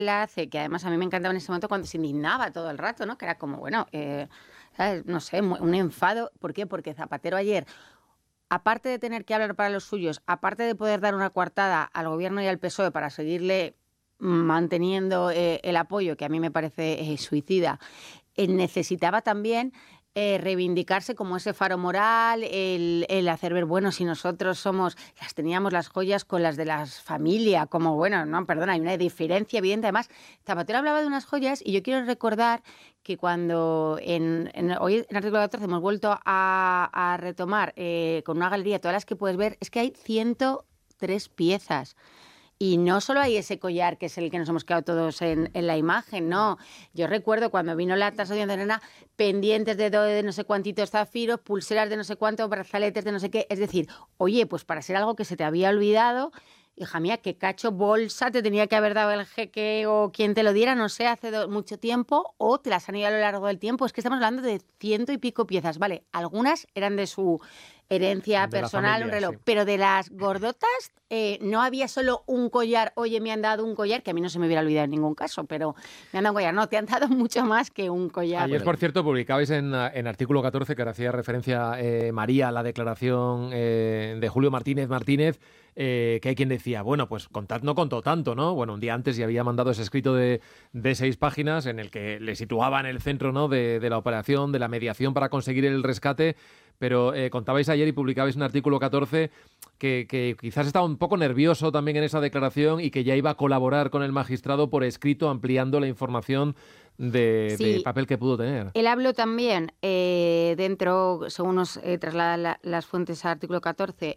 hace, que además a mí me encantaba en ese momento cuando se indignaba todo el rato, ¿no? Que era como, bueno, ¿sabes? No sé, un enfado. ¿Por qué? Porque Zapatero ayer, aparte de tener que hablar para los suyos, aparte de poder dar una coartada al gobierno y al PSOE para seguirle manteniendo el apoyo, que a mí me parece suicida, necesitaba también reivindicarse como ese faro moral, el hacer ver, bueno, si nosotros las teníamos las joyas con las de la familia, como, bueno, no, perdona, hay una diferencia evidente. Además, Zapatero hablaba de unas joyas y yo quiero recordar que cuando hoy en Artículo 14 hemos vuelto a retomar con una galería todas las que puedes ver, es que hay 103 piezas. Y no solo hay ese collar, que es el que nos hemos quedado todos en la imagen, no. Yo recuerdo cuando vino la tasación de Arena, pendientes de no sé cuántitos zafiros, pulseras de no sé cuántos, brazaletes de no sé qué. Es decir, oye, pues para ser algo que se te había olvidado, hija mía, qué cacho bolsa te tenía que haber dado el jeque o quien te lo diera, no sé, hace mucho tiempo, o te las han ido a lo largo del tiempo. Es que estamos hablando de 100 y pico piezas, ¿vale? Algunas eran de su herencia De la personal, un familia, reloj, sí. pero de las gordotas no había solo un collar. Oye, me han dado un collar, que a mí no se me hubiera olvidado en ningún caso, pero me han dado un collar. No, te han dado mucho más que un collar. Ayer, por cierto, publicabais en Artículo 14, que ahora hacía referencia María a la declaración de Julio Martínez Martínez, que hay quien decía, bueno, pues Contat no contó tanto, ¿no? Bueno, un día antes ya había mandado ese escrito de 6 páginas en el que le situaba en el centro, ¿no?, de la operación, de la mediación para conseguir el rescate, pero contabais ayer y publicabais en Artículo 14 que quizás estaba un poco nervioso también en esa declaración y que ya iba a colaborar con el magistrado por escrito ampliando la información de papel que pudo tener. Él habló también dentro, según nos trasladan las fuentes al Artículo 14,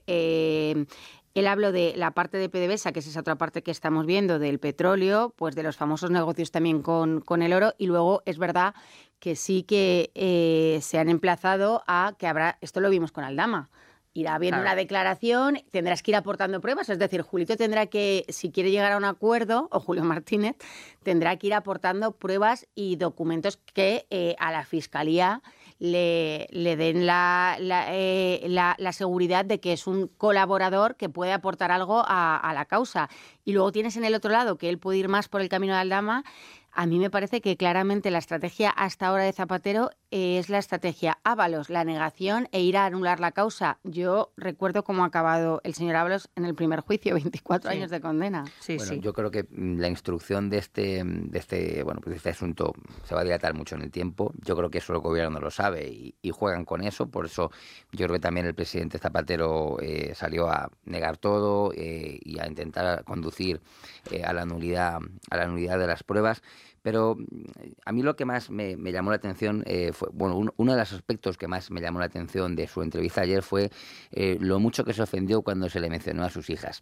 él habló de la parte de PDVSA, que es esa otra parte que estamos viendo, del petróleo, pues de los famosos negocios también con el oro, y luego es verdad que sí que se han emplazado a que habrá, esto lo vimos con Aldama, irá habiendo una declaración, tendrás que ir aportando pruebas, es decir, Julito tendrá que, si quiere llegar a un acuerdo, o Julio Martínez, tendrá que ir aportando pruebas y documentos que a la Fiscalía le den la seguridad de que es un colaborador que puede aportar algo a la causa. Y luego tienes en el otro lado que él puede ir más por el camino de Aldama. A mí me parece que claramente la estrategia hasta ahora de Zapatero es la estrategia Ábalos, la negación e ir a anular la causa. Yo recuerdo cómo ha acabado el señor Ábalos en el primer juicio, 24 años de condena. Bueno, yo creo que la instrucción de este asunto se va a dilatar mucho en el tiempo. Yo creo que eso el gobierno lo sabe y juegan con eso. Por eso yo creo que también el presidente Zapatero salió a negar todo y a intentar conducir a la nulidad de las pruebas. Pero a mí lo que más me llamó la atención fue, uno de los aspectos que más me llamó la atención de su entrevista ayer fue lo mucho que se ofendió cuando se le mencionó a sus hijas.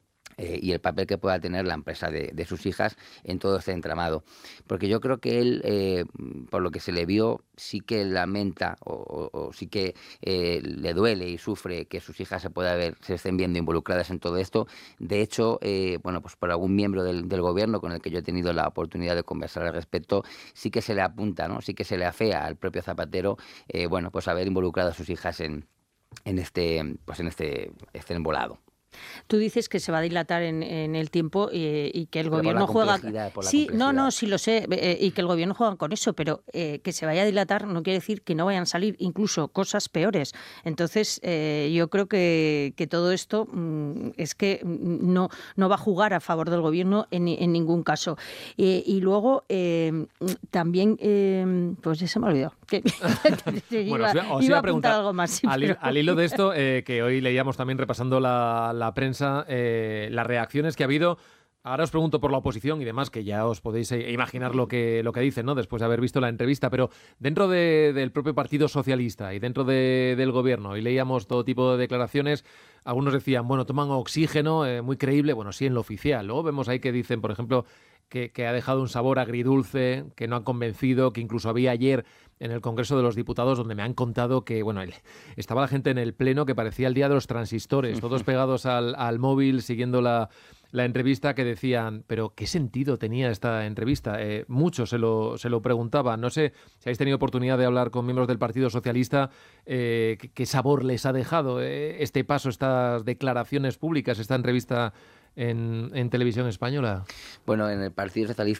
Y el papel que pueda tener la empresa de sus hijas en todo este entramado. Porque yo creo que él, por lo que se le vio, sí que lamenta o sí que le duele y sufre que sus hijas se estén viendo involucradas en todo esto. De hecho, pues por algún miembro del gobierno con el que yo he tenido la oportunidad de conversar al respecto, sí que se le apunta, ¿no? Sí que se le afea al propio Zapatero, pues haber involucrado a sus hijas en este embolado. Tú dices que se va a dilatar en el tiempo y que el gobierno juega... Sí, sí lo sé, y que el gobierno juega con eso, pero que se vaya a dilatar no quiere decir que no vayan a salir incluso cosas peores. Entonces, yo creo que todo esto es que no va a jugar a favor del gobierno en ningún caso. Y luego, también, pues ya se me ha olvidado. Bueno, os iba a preguntar algo más. Sí, al hilo de esto, que hoy leíamos también repasando la prensa, las reacciones que ha habido. Ahora os pregunto por la oposición y demás, que ya os podéis imaginar lo que dicen, ¿no?, después de haber visto la entrevista, pero dentro del propio Partido Socialista y dentro del gobierno, y leíamos todo tipo de declaraciones, algunos decían, bueno, toman oxígeno, muy creíble, bueno, sí, en lo oficial. Luego vemos ahí que dicen, por ejemplo, que ha dejado un sabor agridulce, que no han convencido, que incluso había ayer en el Congreso de los Diputados donde me han contado que, bueno, estaba la gente en el pleno que parecía el día de los transistores, todos pegados al móvil, siguiendo la entrevista, que decían, pero ¿qué sentido tenía esta entrevista? Muchos se lo preguntaban. No sé si habéis tenido oportunidad de hablar con miembros del Partido Socialista, ¿qué sabor les ha dejado este paso, estas declaraciones públicas, esta entrevista en televisión española? Bueno, en el Partido Socialista